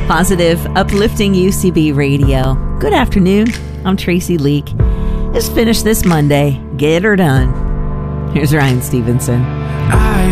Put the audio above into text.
Positive, uplifting UCB radio. Good afternoon. I'm Tracy Leake. Just finished this Monday. Get her done. Here's Ryan Stevenson.